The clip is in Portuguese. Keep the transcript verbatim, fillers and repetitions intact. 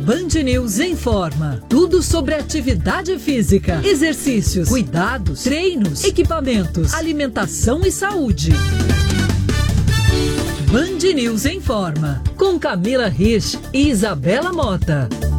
Band News Informa. Tudo sobre atividade física, exercícios, cuidados, treinos, equipamentos, alimentação e saúde. Band News Informa. Com Camila Rich e Isabela Mota.